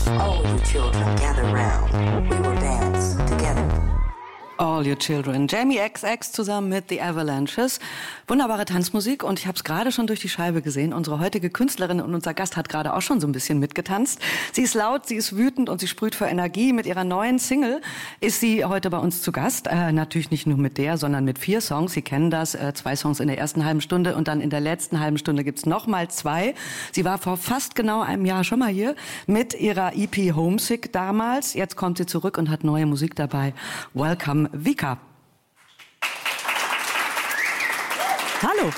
All you children gather round. We will dance together. All Your Children. Jamie XX zusammen mit The Avalanches. Wunderbare Tanzmusik und ich habe es gerade schon durch die Scheibe gesehen. Unsere heutige Künstlerin und unser Gast hat gerade auch schon so ein bisschen mitgetanzt. Sie ist laut, sie ist wütend und sie sprüht vor Energie. Mit ihrer neuen Single ist sie heute bei uns zu Gast. Natürlich nicht nur mit der, sondern mit 4 Songs. Sie kennen das. 2 Songs in der ersten halben Stunde und dann in der letzten halben Stunde gibt's noch mal 2. Sie war vor fast genau einem Jahr schon mal hier mit ihrer EP Homesick damals. Jetzt kommt sie zurück und hat neue Musik dabei. Welcome, Vika. Hallo.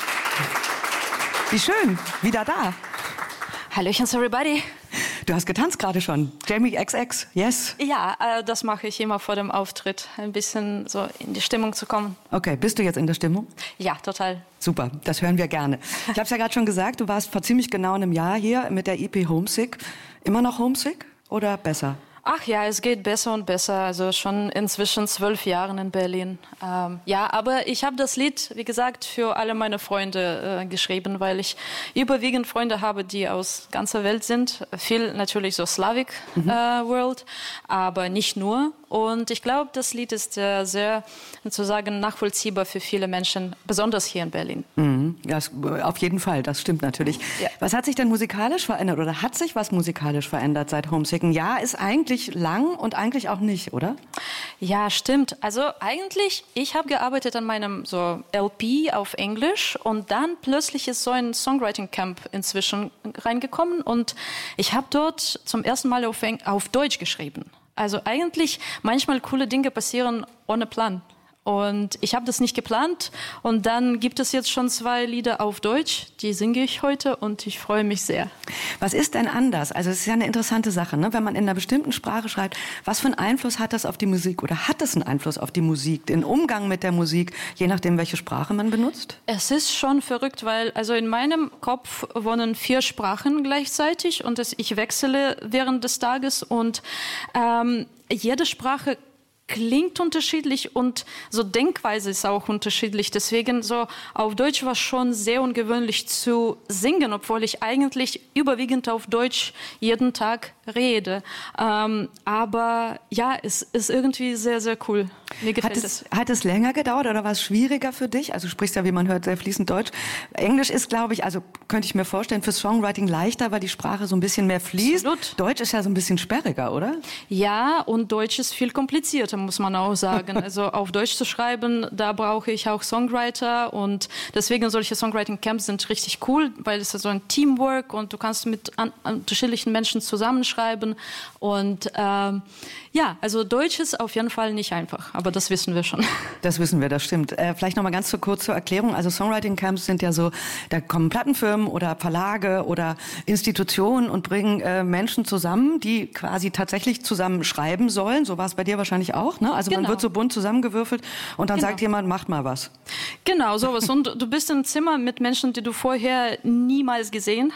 Wie schön, wieder da. Hallöchen, everybody. Du hast getanzt gerade schon. Jamie XX, yes? Ja, das mache ich immer vor dem Auftritt, ein bisschen so in die Stimmung zu kommen. Okay, bist du jetzt in der Stimmung? Ja, total. Super, das hören wir gerne. Ich habe es ja gerade schon gesagt, du warst vor ziemlich genau einem Jahr hier mit der EP Homesick. Immer noch Homesick oder besser? Ach ja, es geht besser und besser. Also schon inzwischen 12 Jahren in Berlin. Ja, aber ich habe das Lied, wie gesagt, für alle meine Freunde geschrieben, weil ich überwiegend Freunde habe, die aus ganzer Welt sind. Viel natürlich so Slavic World, aber nicht nur. Und ich glaube, das Lied ist sehr sozusagen nachvollziehbar für viele Menschen, besonders hier in Berlin. Ja, auf jeden Fall, das stimmt natürlich. Ja. Was hat sich denn musikalisch verändert oder hat sich was musikalisch verändert seit Homesick? Ein Jahr ist eigentlich lang und eigentlich auch nicht, oder? Ja, stimmt. Also eigentlich, ich habe gearbeitet an meinem so LP auf Englisch und dann plötzlich ist so ein Songwriting Camp inzwischen reingekommen und ich habe dort zum ersten Mal auf Deutsch geschrieben. Also eigentlich manchmal coole Dinge passieren ohne Plan. Und ich habe das nicht geplant. Und dann gibt es jetzt schon 2 Lieder auf Deutsch. Die singe ich heute und ich freue mich sehr. Was ist denn anders? Also es ist ja eine interessante Sache, ne? Wenn man in einer bestimmten Sprache schreibt, was für einen Einfluss hat das auf die Musik? Oder hat es einen Einfluss auf die Musik, den Umgang mit der Musik, je nachdem, welche Sprache man benutzt? Es ist schon verrückt, weil also in meinem Kopf wohnen 4 Sprachen gleichzeitig und ich wechsle während des Tages und jede Sprache klingt unterschiedlich und so Denkweise ist auch unterschiedlich. Deswegen so auf Deutsch war schon sehr ungewöhnlich zu singen, obwohl ich eigentlich überwiegend auf Deutsch jeden Tag rede. Aber ja, es ist irgendwie sehr, sehr cool. Mir gefällt es. Hat es länger gedauert oder war es schwieriger für dich? Also du sprichst ja, wie man hört, sehr fließend Deutsch. Englisch ist, glaube ich, also könnte ich mir vorstellen, für Songwriting leichter, weil die Sprache so ein bisschen mehr fließt. Absolut. Deutsch ist ja so ein bisschen sperriger, oder? Ja, und Deutsch ist viel komplizierter, muss man auch sagen. Also auf Deutsch zu schreiben, da brauche ich auch Songwriter und deswegen solche Songwriting-Camps sind richtig cool, weil es ist so ein Teamwork und du kannst mit unterschiedlichen Menschen zusammenschreiben und ja, also Deutsch ist auf jeden Fall nicht einfach, aber das wissen wir schon. Das wissen wir, das stimmt. Vielleicht noch mal ganz kurz zur Erklärung. Also Songwriting-Camps sind ja so, da kommen Plattenfirmen oder Verlage oder Institutionen und bringen Menschen zusammen, die quasi tatsächlich zusammen schreiben sollen. So war es bei dir wahrscheinlich auch, ne? Also man wird so bunt zusammengewürfelt und dann sagt jemand, macht mal was. Genau, sowas. Und du bist im Zimmer mit Menschen, die du vorher niemals gesehen